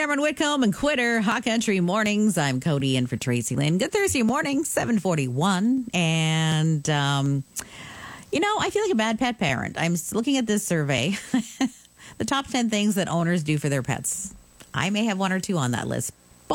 Cameron Whitcomb and Quitter, Hot Country Mornings. I'm Cody in for Tracy Lynn. Good Thursday morning, 7:41. And, I feel like a bad pet parent. I'm looking at this survey. The top 10 things that owners do for their pets. I may have one or two on that list,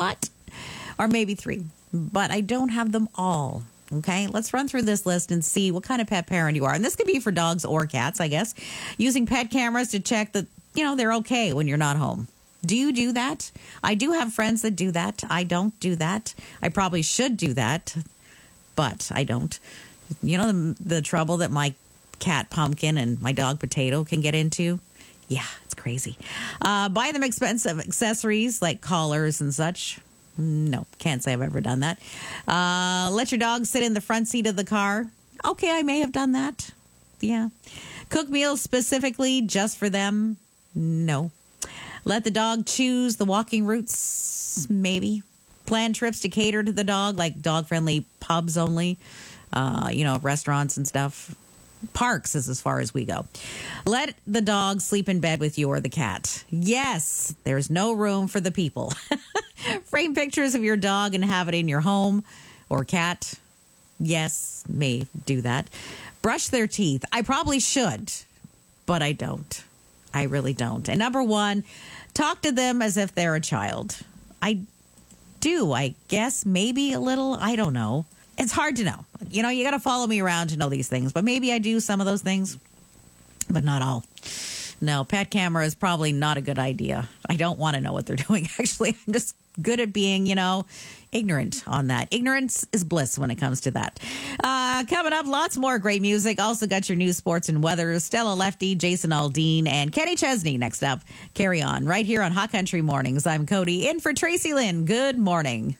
or maybe three, but I don't have them all. Okay, let's run through this list and see what kind of pet parent you are. And this could be for dogs or cats, I guess. Using pet cameras to check that, they're okay when you're not home. Do you do that? I do have friends that do that. I don't do that. I probably should do that, but I don't. You know the trouble that my cat Pumpkin and my dog Potato can get into? Yeah, it's crazy. Buy them expensive accessories like collars and such. No, can't say I've ever done that. Let your dog sit in the front seat of the car. Okay, I may have done that. Yeah. Cook meals specifically just for them. No. Let the dog choose the walking routes. Maybe. Plan trips to cater to the dog, like dog-friendly pubs only. Restaurants and stuff. Parks is as far as we go. Let the dog sleep in bed with you or the cat. Yes, there's no room for the people. Frame pictures of your dog and have it in your home or cat. Yes, may do that. Brush their teeth. I probably should, but I don't. I really don't. And number one, talk to them as if they're a child. I do, I guess, maybe a little. I don't know. It's hard to know. You got to follow me around to know these things. But maybe I do some of those things, but not all. No, pet camera is probably not a good idea. I don't want to know what they're doing, actually. I'm just good at being, ignorant on that. Ignorance is bliss when it comes to that. Coming up, lots more great music. Also got your news, sports, and weather. Stella Lefty, Jason Aldean, and Kenny Chesney next up. Carry on right here on Hot Country Mornings. I'm Cody in for Tracy Lynn. Good morning.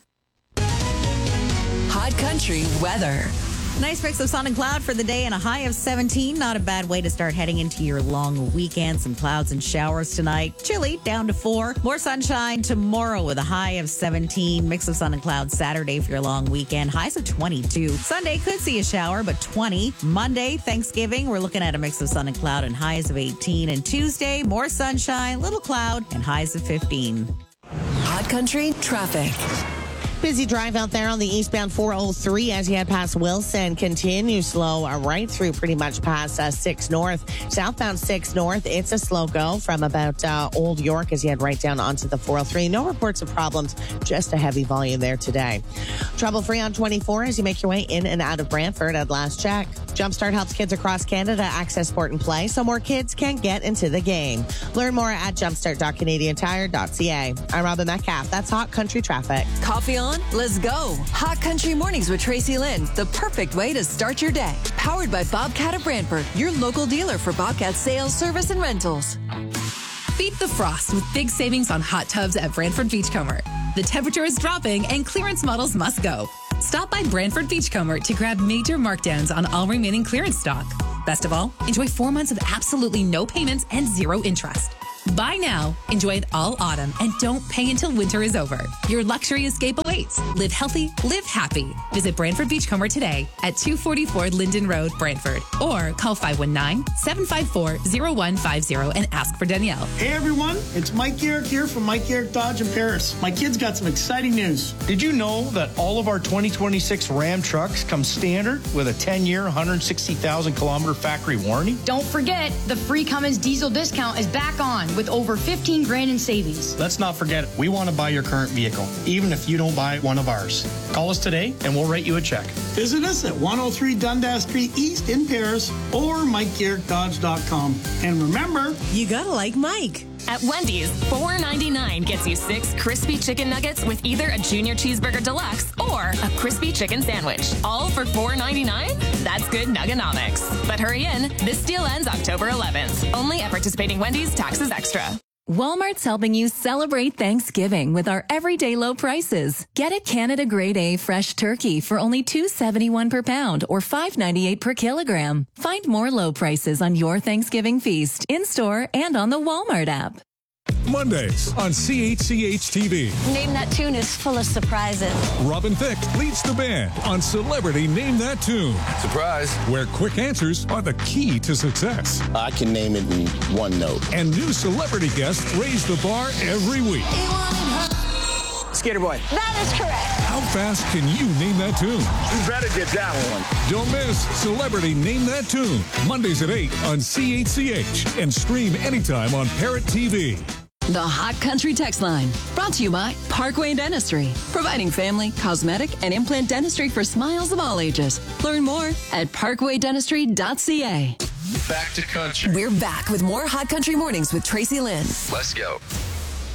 Hot Country weather. Nice mix of sun and cloud for the day and a high of 17. Not a bad way to start heading into your long weekend. Some clouds and showers tonight. Chilly, down to 4. More sunshine tomorrow with a high of 17. Mix of sun and clouds Saturday for your long weekend. Highs of 22. Sunday could see a shower, but 20. Monday, Thanksgiving, we're looking at a mix of sun and cloud and highs of 18. And Tuesday, more sunshine, little cloud, and highs of 15. Hot Country traffic. Busy drive out there on the eastbound 403 as you head past Wilson. Continue slow right through pretty much past 6 North. Southbound 6 North, it's a slow go from about Old York as you head right down onto the 403. No reports of problems, just a heavy volume there today. Trouble-free on 24 as you make your way in and out of Brantford at last check. Jumpstart helps kids across Canada access sport and play so more kids can get into the game. Learn more at jumpstart.canadiantire.ca. I'm Robin Metcalf. That's Hot Country Traffic. Coffee on? Let's go. Hot Country Mornings with Tracy Lynn. The perfect way to start your day. Powered by Bobcat of Brantford, your local dealer for Bobcat sales, service, and rentals. Beat the frost with big savings on hot tubs at Brantford Beachcomber. The temperature is dropping and clearance models must go. Stop by Brantford Beachcomber to grab major markdowns on all remaining clearance stock. Best of all, enjoy 4 months of absolutely no payments and 0 interest. Buy now, enjoy it all autumn, and don't pay until winter is over. Your luxury escape awaits. Live healthy, live happy. Visit Brantford Beachcomber today at 244 Linden Road, Brantford, or call 519-754-0150 and ask for Danielle. Hey everyone, it's Mike Garrick here from Mike Garrick Dodge in Paris. My kids got some exciting news. Did you know that all of our 2026 Ram trucks come standard with a 10-year, 160,000-kilometer factory warranty? Don't forget, the free Cummins diesel discount is back on with over 15 grand in savings. Let's not forget, we want to buy your current vehicle, even if you don't buy one of ours. Call us today and we'll write you a check. Visit us at 103 Dundas Street East in Paris or MikeGarrickDodge.com. And remember, you gotta like Mike. At Wendy's, $4.99 gets you 6 crispy chicken nuggets with either a junior cheeseburger deluxe or a crispy chicken sandwich. All for $4.99? That's good nuggonomics. But hurry in. This deal ends October 11th. Only at participating Wendy's, taxes extra. Walmart's helping you celebrate Thanksgiving with our everyday low prices. Get a Canada Grade A fresh turkey for only $2.71 per pound or $5.98 per kilogram. Find more low prices on your Thanksgiving feast in-store and on the Walmart app. Mondays on CHCH-TV. Name That Tune is full of surprises. Robin Thicke leads the band on Celebrity Name That Tune. Surprise. Where quick answers are the key to success. I can name it in one note. And new celebrity guests raise the bar every week. Skater Boy. That is correct. How fast can you name that tune? You better get that one. Don't miss Celebrity Name That Tune. Mondays at 8 on CHCH and stream anytime on Parrot TV. The Hot Country text line, brought to you by Parkway Dentistry, providing family, cosmetic, and implant dentistry for smiles of all ages. Learn more at parkwaydentistry.ca. Back to country. We're back with more Hot Country Mornings with Tracy Lynn. Let's go.